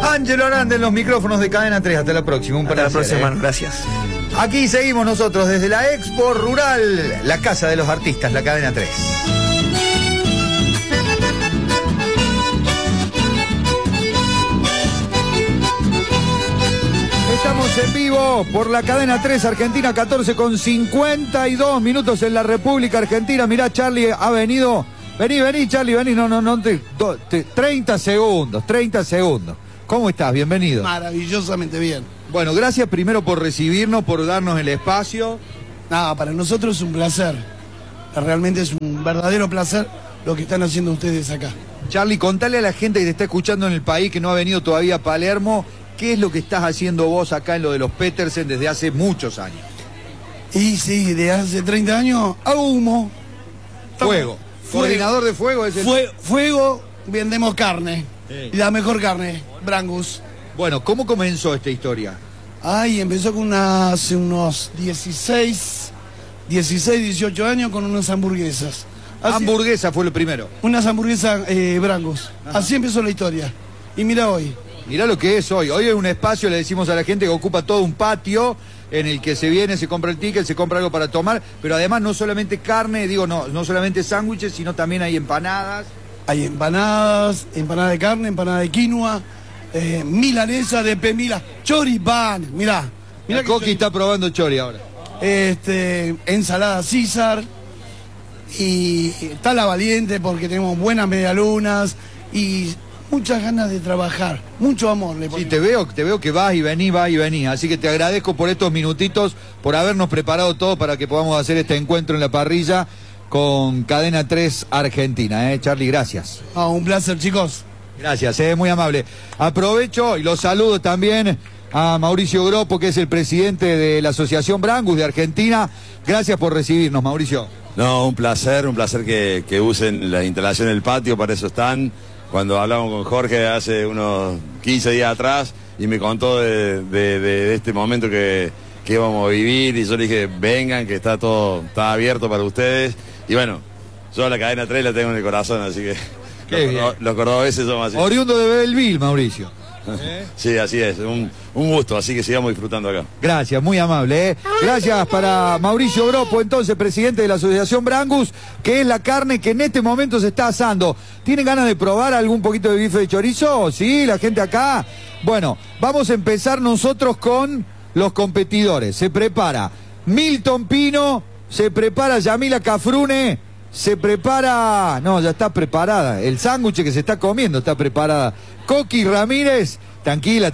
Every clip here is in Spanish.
Ángelo Aranda en los micrófonos de Cadena 3. Hasta la próxima. Hasta la próxima, hermano. Gracias. Aquí seguimos nosotros desde la Expo Rural, la casa de los artistas, la Cadena 3. Estamos en vivo por la Cadena 3 Argentina, 14 con 52 minutos en la República Argentina. Mirá, Charlie ha venido. Vení, Charlie, vení. No, 30 segundos. ¿Cómo estás? Bienvenido. Maravillosamente bien. Bueno, gracias primero por recibirnos, por darnos el espacio. Nada, para nosotros es un placer. Realmente es un verdadero placer lo que están haciendo ustedes acá. Charlie, contale a la gente que te está escuchando en el país, que no ha venido todavía a Palermo, ¿qué es lo que estás haciendo vos acá en lo de los Petersen desde hace muchos años? Y sí, de hace 30 años hago humo. Fuego. Coordinador de fuego es el... Fuego, vendemos carne. Sí. Y la mejor carne, Brangus. Bueno, ¿cómo comenzó esta historia? Ay, empezó con hace unos 16, 18 años con unas hamburguesas. Hamburguesa fue lo primero. Unas hamburguesas Brangus. Ajá. Así empezó la historia. Y mira hoy. Mirá lo que es hoy. Hoy es un espacio, le decimos a la gente, que ocupa todo un patio en el que se viene, se compra el ticket, se compra algo para tomar, pero además no solamente carne, no solamente sándwiches, sino también hay empanadas. Hay empanadas, empanada de carne, empanada de quinoa, milanesa de pemila, choripán, mirá. Coqui está probando chori ahora. Ensalada César, y está la Valiente porque tenemos buenas medialunas y muchas ganas de trabajar, mucho amor. Sí, te veo que vas y venís, así que te agradezco por estos minutitos, por habernos preparado todo para que podamos hacer este encuentro en la parrilla con Cadena 3 Argentina, Charlie, gracias. Un placer, chicos. Gracias, muy amable. Aprovecho y los saludo también a Mauricio Gropo, que es el presidente de la Asociación Brangus de Argentina. Gracias por recibirnos, Mauricio. No, un placer que usen la instalación del patio, para eso están. Cuando hablamos con Jorge hace unos 15 días atrás y me contó de este momento que íbamos a vivir, y yo le dije, vengan, que está abierto para ustedes. Y bueno, yo la Cadena 3 la tengo en el corazón, así que los cordobeses somos así. Oriundo de Belleville, Mauricio. Sí, así es, un gusto, así que sigamos disfrutando acá. Gracias, muy amable. Gracias para Mauricio Gropo, entonces presidente de la Asociación Brangus, que es la carne que en este momento se está asando. ¿Tienen ganas de probar algún poquito de bife de chorizo? Sí, la gente acá. Bueno, vamos a empezar nosotros con los competidores. Se prepara Milton Pino, se prepara Yamila Cafrune, se prepara... No, ya está preparada. El sándwich que se está comiendo está preparada. Coqui Ramírez, tranquila.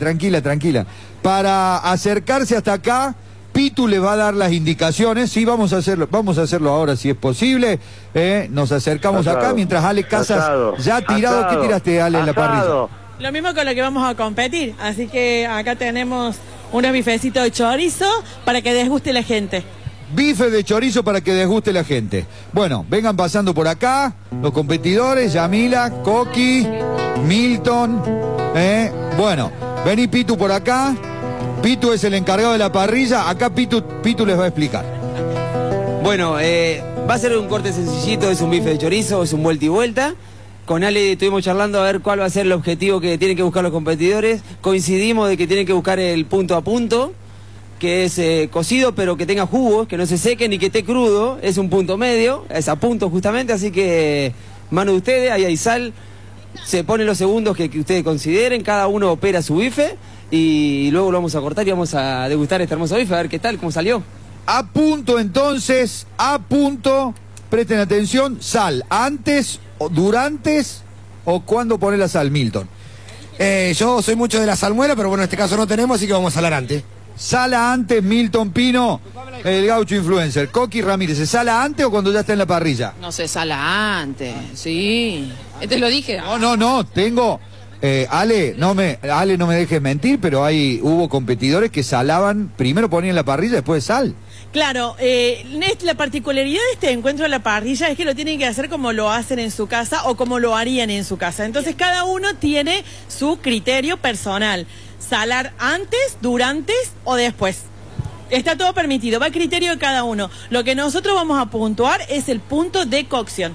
Para acercarse hasta acá, Pitu le va a dar las indicaciones. Sí, vamos a hacerlo ahora si es posible. Nos acercamos acá mientras Ale Casas ya ha tirado. ¿Qué tiraste, Ale, en la parrilla? Lo mismo con lo que vamos a competir. Así que acá tenemos unos bifecitos de chorizo para que desguste la gente. Bife de chorizo para que desguste la gente. Bueno, vengan pasando por acá los competidores, Yamila, Coqui, Milton. Bueno, vení Pitu por acá. Pitu es el encargado de la parrilla. Acá Pitu les va a explicar. Bueno, va a ser un corte sencillito, es un bife de chorizo, es un vuelta y vuelta. Con Ale estuvimos charlando a ver cuál va a ser el objetivo que tienen que buscar los competidores. Coincidimos de que tienen que buscar el punto a punto, que es cocido pero que tenga jugos, que no se seque ni que esté crudo. Es un punto medio, es a punto justamente, así que mano de ustedes, ahí hay sal, se ponen los segundos que ustedes consideren, cada uno opera su bife y luego lo vamos a cortar y vamos a degustar este hermoso bife, a ver qué tal, cómo salió. A punto entonces, presten atención, sal, antes, durante o cuándo poner la sal, Milton. Yo soy mucho de la salmuera, pero bueno, en este caso no tenemos, así que vamos a salar antes. ¿Sala antes, Milton Pino, el gaucho influencer? Coqui Ramírez, ¿se sala antes o cuando ya está en la parrilla? No se sala antes, sí. Te lo dije. No, tengo... Ale, no me dejes mentir, pero hubo competidores que salaban, primero ponían la parrilla, después sal. Claro, la particularidad de este encuentro a la parrilla es que lo tienen que hacer como lo hacen en su casa o como lo harían en su casa. Entonces cada uno tiene su criterio personal. Salar antes, durante o después. Está todo permitido, va a criterio de cada uno. Lo que nosotros vamos a puntuar es el punto de cocción.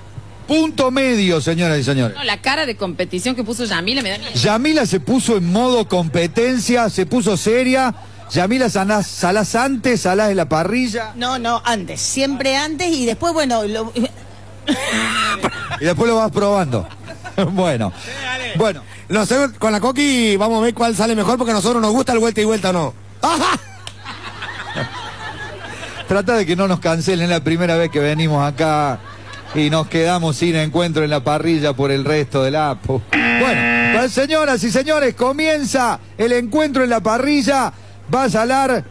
punto medio, señoras y señores. No, la cara de competición que puso Yamila me da miedo. Yamila se puso en modo competencia, se puso seria. Yamila, salás antes, salás en la parrilla. No, antes. Siempre antes y después, bueno... Y después lo vas probando. Bueno. No sé, con la Coqui vamos a ver cuál sale mejor porque a nosotros nos gusta el vuelta y vuelta o no. Trata de que no nos cancelen la primera vez que venimos acá y nos quedamos sin encuentro en la parrilla por el resto del APO. Bueno, pues, señoras y señores, comienza el encuentro en la parrilla. Va a salar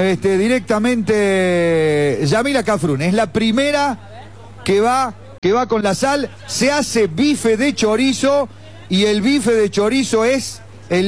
directamente Yamila Cafrune. Es la primera que va con la sal. Se hace bife de chorizo y el bife de chorizo es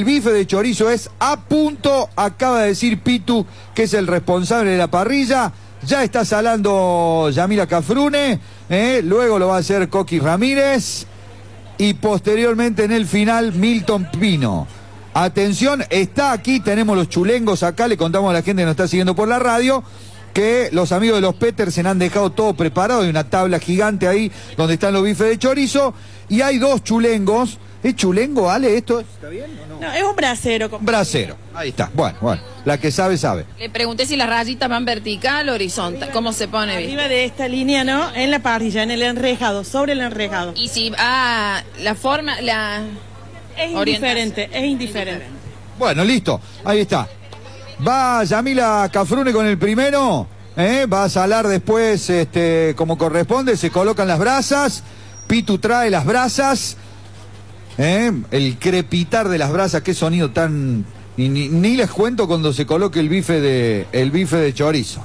a punto. Acaba de decir Pitu, que es el responsable de la parrilla. Ya está salando Yamila Cafrune, luego lo va a hacer Coqui Ramírez y posteriormente en el final Milton Pino. Atención, está aquí, tenemos los chulengos acá, le contamos a la gente que nos está siguiendo por la radio que los amigos de los Petersen han dejado todo preparado, hay una tabla gigante ahí donde están los bifes de chorizo y hay dos chulengos. ¿Es chulengo, Ale? ¿Esto está bien o no? No, es un brasero. Brasero, ahí está. Bueno, la que sabe, sabe. Le pregunté si las rayitas van vertical o horizontal. ¿Cómo se pone? Arriba de esta línea, ¿no? En la parrilla, en el enrejado, sobre el enrejado. Y si, la forma, Es indiferente. Bueno, listo, ahí está. Va Yamila Cafrune con el primero, va a salar después como corresponde, se colocan las brasas, Pitu trae las brasas, el crepitar de las brasas, qué sonido tan... Ni les cuento cuando se coloque el bife de chorizo.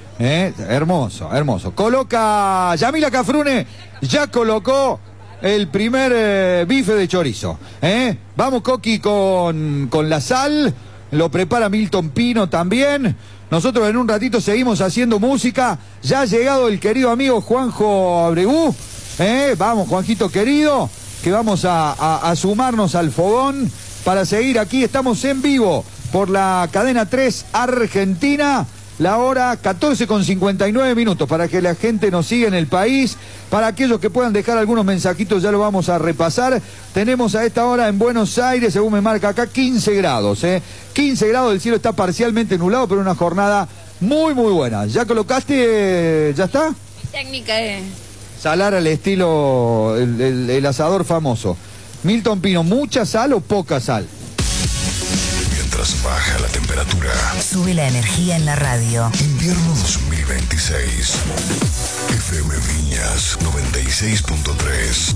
Hermoso. Coloca Yamila Cafrune, ya colocó el primer bife de chorizo. Vamos, Coqui, con la sal. Lo prepara Milton Pino también. Nosotros en un ratito seguimos haciendo música. Ya ha llegado el querido amigo Juanjo Abregú. Vamos, Juanjito querido, que vamos a sumarnos al fogón para seguir aquí. Estamos en vivo por la cadena 3 Argentina. La hora 14:59 para que la gente nos siga en el país. Para aquellos que puedan dejar algunos mensajitos, ya lo vamos a repasar. Tenemos a esta hora en Buenos Aires, según me marca acá, 15 grados. 15 grados, el cielo está parcialmente nublado, pero una jornada muy buena. ¿Ya colocaste? ¿Ya está? Técnica es... Salar al estilo el asador famoso. Milton Pino, ¿mucha sal o poca sal? Mientras baja la temperatura, sube la energía en la radio. Invierno 2026. FM Viñas 96.3.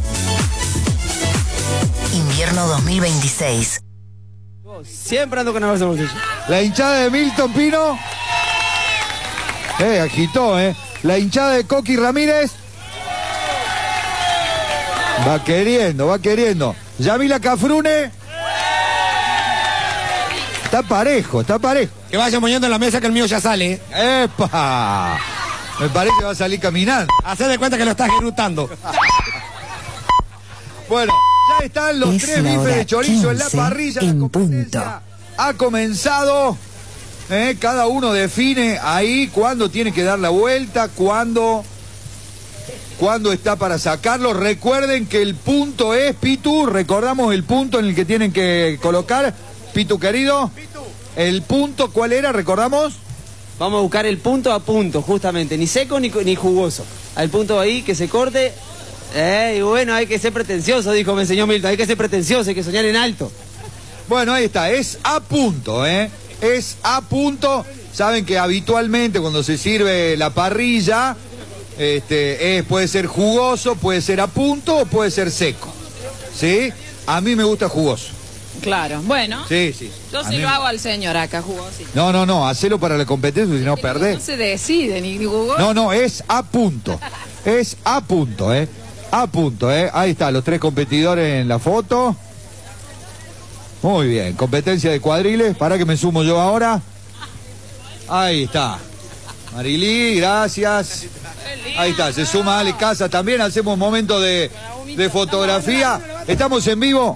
Invierno 2026. Siempre ando con la bolsa en el bolsillo. La hinchada de Milton Pino. Agitó, La hinchada de Coqui Ramírez. Va queriendo. Yamila Cafrune. Está parejo. Que vaya moviendo en la mesa que el mío ya sale. ¡Epa! Me parece que va a salir caminando. Haced de cuenta que lo estás ejecutando. Bueno, ya están los tres bifes de chorizo en la parrilla. La competencia ha comenzado. Cada uno define ahí cuándo tiene que dar la vuelta, cuándo está para sacarlo. Recuerden que el punto es, Pitu, recordamos el punto en el que tienen que colocar. Pitu, querido, el punto, ¿cuál era? ¿Recordamos? Vamos a buscar el punto a punto, justamente. Ni seco ni jugoso. Al punto ahí, que se corte. Y bueno, hay que ser pretencioso, dijo, me enseñó Milton. Hay que ser pretencioso, hay que soñar en alto. Bueno, ahí está, es a punto, Es a punto. Saben que habitualmente cuando se sirve la parrilla, puede ser jugoso, puede ser a punto o puede ser seco. ¿Sí? A mí me gusta jugoso. Claro, bueno. Sí. Yo se lo hago al señor acá, jugoso. No, hacelo para la competencia, si no perdés. No se decide, ni jugoso. No, es a punto. Es a punto, A punto, Ahí está, los tres competidores en la foto. Muy bien, competencia de cuadriles. Para que me sumo yo ahora. Ahí está. Marilí, gracias. Ahí está, se suma Ale Casa también. Hacemos un momento de fotografía. Estamos en vivo.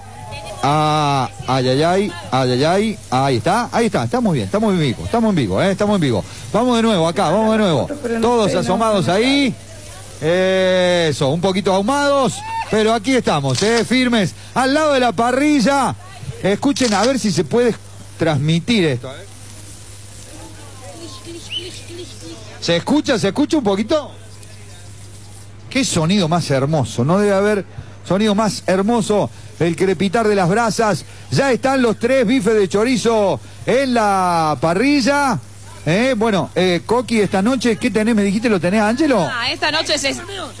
Ahí está, estamos bien, estamos en vivo. Vamos de nuevo acá, todos asomados ahí. Eso, un poquito ahumados, pero aquí estamos, firmes, al lado de la parrilla. Escuchen a ver si se puede transmitir esto. ¿Se escucha un poquito? Qué sonido más hermoso, no debe haber sonido más hermoso, el crepitar de las brasas. Ya están los 3 bifes de chorizo en la parrilla. Bueno, Coqui, esta noche, ¿qué tenés? ¿Me dijiste lo tenés, Ángelo? Esta noche se...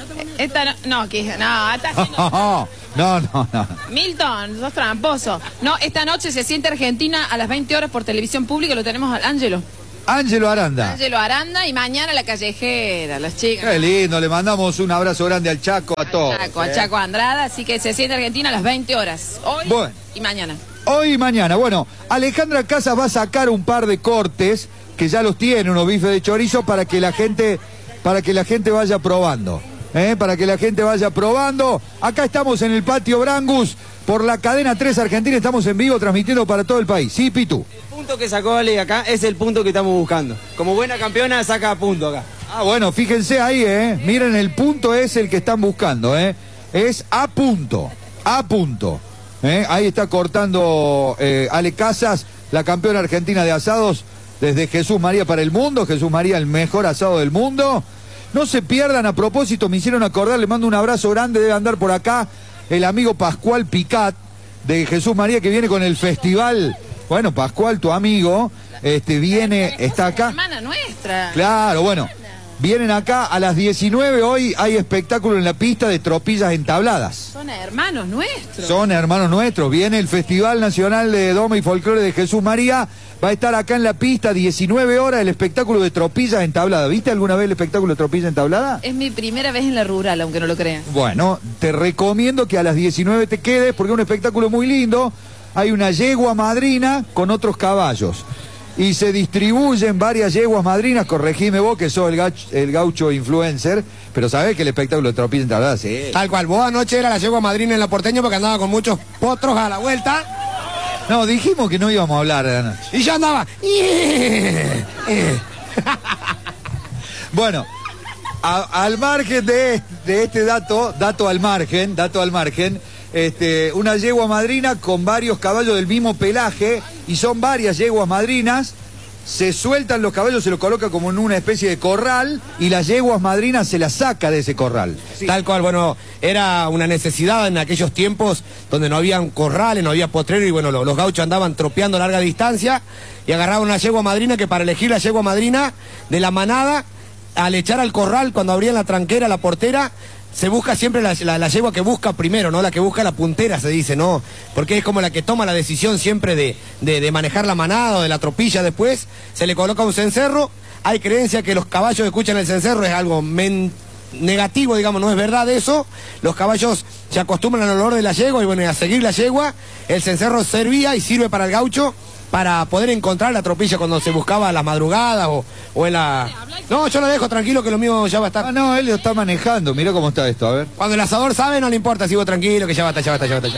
No. Milton, sos tramposo. No, esta noche se siente Argentina a las 20 horas por televisión pública, lo tenemos al Ángelo. Ángelo Aranda. Ángelo Aranda y mañana la callejera, las chicas. Qué lindo, le mandamos un abrazo grande al Chaco, a todos. A Chaco Andrada, así que se siente Argentina a las 20 horas. Hoy y mañana. Hoy y mañana. Bueno, Alejandra Casas va a sacar un par de cortes, que ya los tiene, unos bifes de chorizo, para que la gente vaya probando. Para que la gente vaya probando. Acá estamos en el patio Brangus, por la cadena 3 Argentina, estamos en vivo transmitiendo para todo el país. Sí, Pitu. El punto que sacó Ale acá es el punto que estamos buscando. Como buena campeona saca punto acá. Ah, bueno, fíjense ahí, miren, el punto es el que están buscando, es a punto. Ahí está cortando Ale Casas, la campeona argentina de asados, desde Jesús María para el mundo. Jesús María, el mejor asado del mundo. No se pierdan, a propósito, me hicieron acordar, le mando un abrazo grande, debe andar por acá el amigo Pascual Picat de Jesús María, que viene con el festival. Bueno, Pascual, tu amigo, viene, está acá. Hermana nuestra. Claro, bueno, vienen acá a las 19, hoy hay espectáculo en la pista de tropillas entabladas. Son hermanos nuestros. Son hermanos nuestros, viene el Festival Nacional de Doma y Folclore de Jesús María, va a estar acá en la pista, 19 horas, el espectáculo de tropillas entabladas. ¿Viste alguna vez el espectáculo de tropillas entabladas? Es mi primera vez en la rural, aunque no lo crean. Bueno, te recomiendo que a las 19 te quedes, porque es un espectáculo muy lindo. Hay una yegua madrina con otros caballos. Y se distribuyen varias yeguas madrinas, corregime vos que sos el gaucho influencer, pero sabés que el espectáculo de tropillas entabladas, sí. Tal cual, vos anoche era la yegua madrina en la Porteño porque andaba con muchos potros a la vuelta. No, dijimos que no íbamos a hablar de anoche. Y yo andaba. Bueno, al margen de este dato al margen, una yegua madrina con varios caballos del mismo pelaje, y son varias yeguas madrinas, se sueltan los caballos, se los coloca como en una especie de corral, y las yeguas madrinas se las saca de ese corral. Sí. Tal cual, bueno, era una necesidad en aquellos tiempos donde no habían corrales, no había potrero, y bueno, los gauchos andaban tropeando a larga distancia, y agarraban una yegua madrina que, para elegir la yegua madrina de la manada, al echar al corral, cuando abrían la tranquera, la portera, se busca siempre la yegua que busca primero, ¿no? La que busca la puntera, se dice, ¿no? Porque es como la que toma la decisión siempre de manejar la manada o de la tropilla después. Se le coloca un cencerro. Hay creencia que los caballos que escuchan el cencerro es algo negativo, digamos, no es verdad eso. Los caballos se acostumbran al olor de la yegua y bueno, a seguir la yegua. El cencerro servía y sirve para el gaucho para poder encontrar la tropilla cuando se buscaba a las madrugadas o en la... No, yo lo dejo tranquilo que lo mío ya va a estar. No, él lo está manejando, mirá cómo está esto, a ver. Cuando el asador sabe, no le importa, sigo tranquilo que ya basta.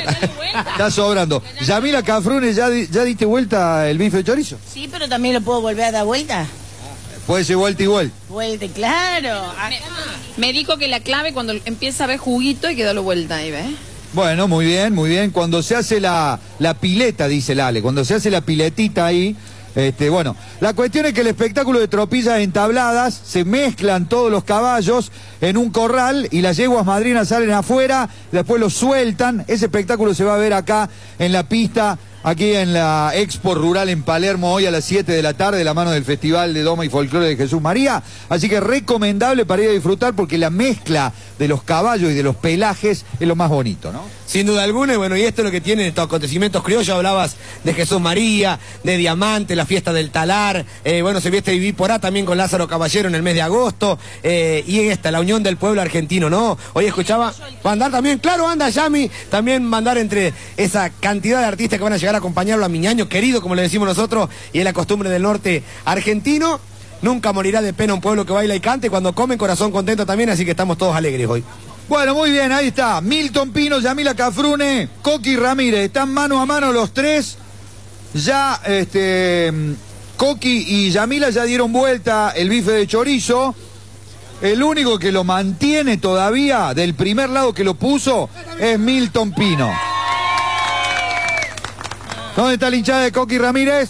Está sobrando. Yamila Cafrune, ¿ya diste vuelta el bife de chorizo? Sí, pero también lo puedo volver a dar vuelta. Puede ser vuelta y vuelta. Vuelta, claro. Me dijo que la clave cuando empieza a ver juguito hay que darlo vuelta ahí, ¿ves? Bueno, muy bien, muy bien. Cuando se hace la pileta, dice Lale, cuando se hace la piletita ahí, bueno, la cuestión es que el espectáculo de tropillas entabladas, se mezclan todos los caballos en un corral y las yeguas madrinas salen afuera, después los sueltan. Ese espectáculo se va a ver acá en la pista, aquí en la Expo Rural en Palermo, hoy a las 7 de la tarde, de la mano del Festival de Doma y Folclore de Jesús María. Así que recomendable para ir a disfrutar, porque la mezcla de los caballos y de los pelajes es lo más bonito, ¿no? Sin duda alguna, y bueno, y esto es lo que tienen estos acontecimientos criollos. Hablabas de Jesús María, de Diamante, la fiesta del Talar, bueno, se viene Viporá también con Lázaro Caballero en el mes de agosto, y esta, la unión del pueblo argentino, ¿no? Hoy escuchaba, va a andar también, claro, anda Yami, también va a andar entre esa cantidad de artistas que van a llegar a acompañarlo a Miñaño, querido, como le decimos nosotros, y es la costumbre del norte argentino. Nunca morirá de pena un pueblo que baila y cante, cuando come corazón contento también, así que estamos todos alegres hoy. Bueno, muy bien, ahí está. Milton Pino, Yamila Cafrune, Coqui Ramírez. Están mano a mano los tres. Ya, Coqui y Yamila ya dieron vuelta el bife de chorizo. El único que lo mantiene todavía del primer lado que lo puso es Milton Pino. ¿Dónde está la hinchada de Coqui Ramírez?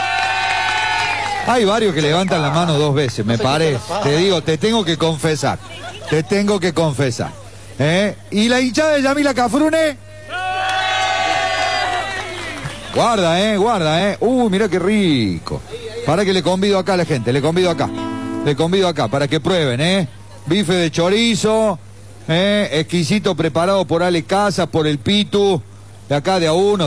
Hay varios que levantan la mano 2 veces, me parece. Te digo, te tengo que confesar. Te tengo que confesar. ¿Y la hinchada de Yamila Cafrune? Guarda, guarda, Mirá qué rico. Para que le convido acá a la gente, le convido acá para que prueben, bife de chorizo, exquisito preparado por Ale Casas, por el Pitu. De acá de a uno,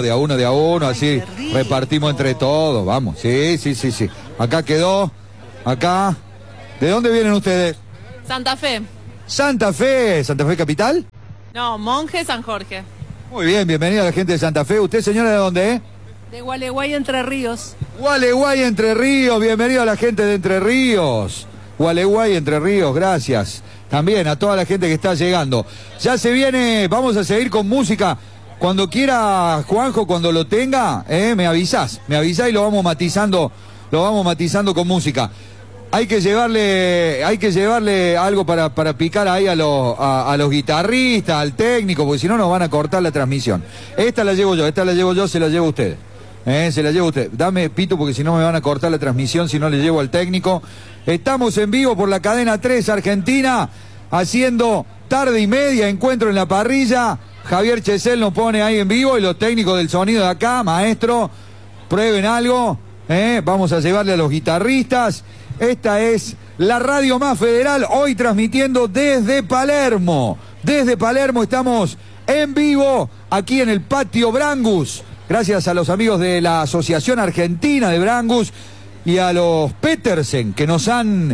así repartimos entre todos, vamos. Sí. Acá quedó, acá. ¿De dónde vienen ustedes? Santa Fe. Santa Fe capital. No, Monje, San Jorge. Muy bien, bienvenida a la gente de Santa Fe. ¿Usted, señora, de dónde? De Gualeguay, Entre Ríos. Gualeguay, Entre Ríos, bienvenido a la gente de Entre Ríos. Gualeguay, Entre Ríos, gracias. También a toda la gente que está llegando. Ya se viene, vamos a seguir con música. Cuando quiera, Juanjo, cuando lo tenga, me avisás y lo vamos matizando con música. Hay que llevarle algo para picar ahí a los guitarristas, al técnico, porque si no nos van a cortar la transmisión. Esta la llevo yo, se la llevo a ustedes. Se la llevo a usted. Dame, Pito, porque si no me van a cortar la transmisión si no le llevo al técnico. Estamos en vivo por la cadena 3 Argentina, haciendo tarde y media, encuentro en la parrilla. Javier Chesel nos pone ahí en vivo y los técnicos del sonido de acá, maestro, prueben algo. Vamos a llevarle a los guitarristas. Esta es la radio más federal, hoy transmitiendo desde Palermo. Desde Palermo estamos en vivo aquí en el patio Brangus. Gracias a los amigos de la Asociación Argentina de Brangus y a los Petersen que nos han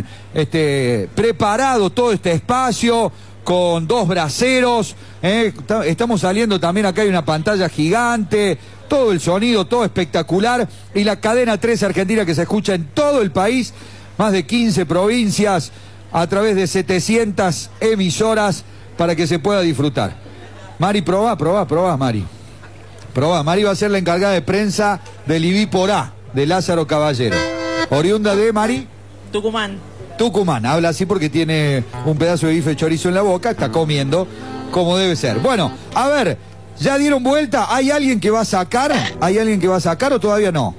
preparado todo este espacio con 2 braseros. Estamos saliendo también, acá hay una pantalla gigante, todo el sonido, todo espectacular. Y la cadena 3 Argentina que se escucha en todo el país, más de 15 provincias, a través de 700 emisoras para que se pueda disfrutar. Mari, probá, Mari. Probá, Mari va a ser la encargada de prensa del IBI por A, de Lázaro Caballero. Oriunda de Mari. Tucumán, habla así porque tiene un pedazo de bife de chorizo en la boca, está comiendo como debe ser. Bueno, a ver, ¿ya dieron vuelta? ¿Hay alguien que va a sacar? ¿Hay alguien que va a sacar o todavía no?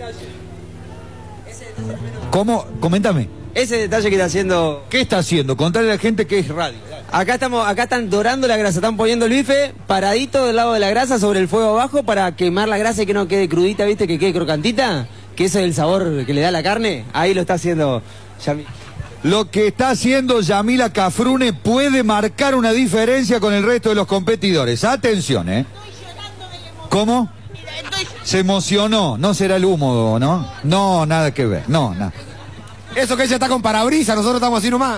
¿Cómo? Coméntame. Ese detalle que está haciendo... ¿Qué está haciendo? Contale a la gente que es radio. Acá están dorando la grasa, están poniendo el bife paradito del lado de la grasa sobre el fuego abajo para quemar la grasa y que no quede crudita, ¿viste? Que quede crocantita, que ese es el sabor que le da la carne. Ahí lo está haciendo Yamila. Lo que está haciendo Yamila Cafrune puede marcar una diferencia con el resto de los competidores. Atención, ¿Cómo? Se emocionó, no será el humo, ¿no? No, nada que ver, no, nada. Eso que ella está con parabrisas, nosotros estamos así nomás.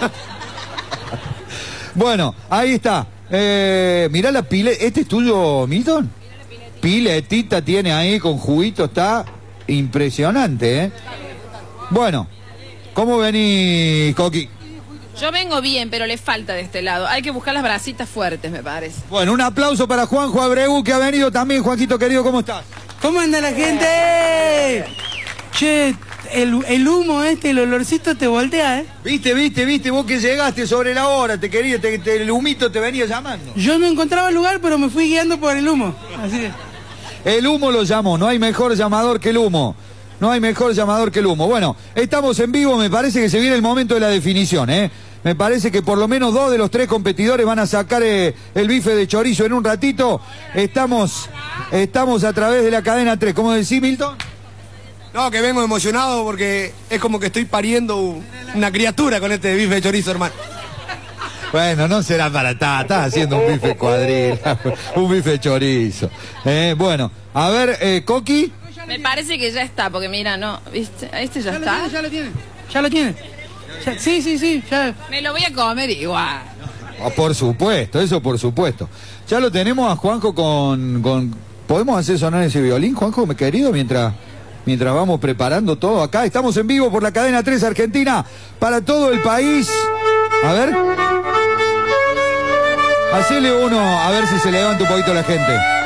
Bueno, ahí está. Mirá la pileta. ¿Este es tuyo, Milton? Piletita tiene ahí con juguito, está impresionante, Bueno, ¿cómo venís, Coqui? Yo vengo bien, pero le falta de este lado. Hay que buscar las brasitas fuertes, me parece. Bueno, un aplauso para Juanjo Abreu, que ha venido también. Juanquito querido, ¿cómo estás? ¿Cómo anda la gente? Che, el humo el olorcito te voltea, Viste, vos que llegaste sobre la hora, el humito te venía llamando. Yo no encontraba el lugar, pero me fui guiando por el humo. Así es. El humo lo llamó, no hay mejor llamador que el humo. Bueno, estamos en vivo, me parece que se viene el momento de la definición, Me parece que por lo menos 2 de los 3 competidores van a sacar el bife de chorizo en un ratito. Estamos a través de la cadena 3. ¿Cómo decís, Milton? No, que vengo emocionado porque es como que estoy pariendo una criatura con este bife de chorizo, hermano. Bueno, no será para estás haciendo un bife cuadril, un bife de chorizo. Bueno, a ver, Coqui. Me parece que ya está, porque mira, no, ¿viste? Este ya está. Ya lo tiene. Sí, ya. Me lo voy a comer igual. Por supuesto, eso por supuesto. Ya lo tenemos a Juanjo con... ¿Podemos hacer sonar ese violín, Juanjo, mi querido, mientras vamos preparando todo acá? Estamos en vivo por la cadena 3 Argentina para todo el país. A ver. Hacele uno, a ver si se levanta un poquito la gente.